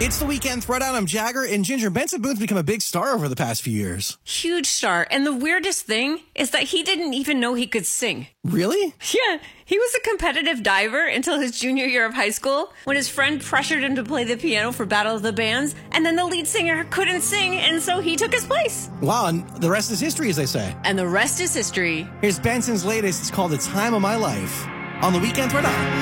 It's the Weekend Throwdown. I'm Jagger, and Ginger, Benson Boone's become a big star over the past few years. Huge star. And the weirdest thing is that he didn't even know he could sing. Really? Yeah, he was a competitive diver until his junior year of high school when his friend pressured him to play the piano for Battle of the Bands, and then the lead singer couldn't sing, and so he took his place. Wow, and the rest is history, as they say. And the rest is history. Here's Benson's latest. It's called The Time of My Life on the Weekend Throwdown.